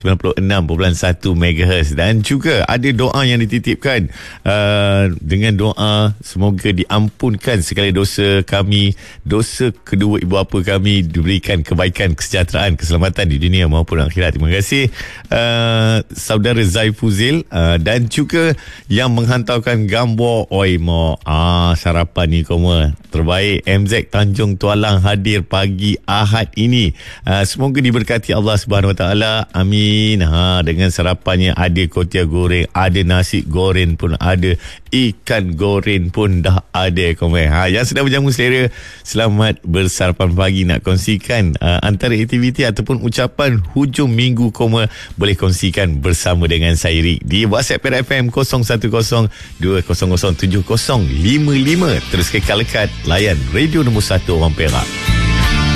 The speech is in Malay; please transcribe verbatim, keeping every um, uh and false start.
sembilan puluh enam perpuluhan satu megahertz. Dan juga ada doa yang dititipkan, uh, dengan doa semoga diampunkan segala dosa kami, dosa kedua ibu bapa kami, diberikan kebaikan, kesejahteraan, keselamatan di dunia maupun akhirat. Terima kasih uh, saudara Zaifuzil, uh, dan juga yang menghantarkan gambar. Oi mo, ah sarapan ni koma terbaik. M Z Tanjung Tualang hadir pagi Ahad ini. Uh, semoga diberkati Allah Subhanahu Wa Taala. Amin. Ha, dengan sarapannya ada kotia goreng, ada nasi goreng pun ada, ikan goreng pun dah ada. Komen. Ha, yang sedang berjamu selera, selamat bersarapan pagi. Nak kongsikan uh, antara aktiviti ataupun ucapan hujung minggu koma, boleh kongsikan bersama dengan saya Rik di WhatsApp Perak F M kosong satu kosong dua kosong kosong tujuh kosong lima lima. Terus kekal lekat layan radio nombor satu orang Perak.